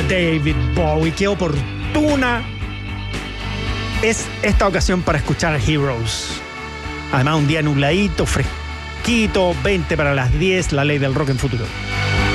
David Bowie. Qué oportuna es esta ocasión para escuchar Heroes. Además, un día nubladito, fresquito, 20 para las 10, la ley del rock en futuro.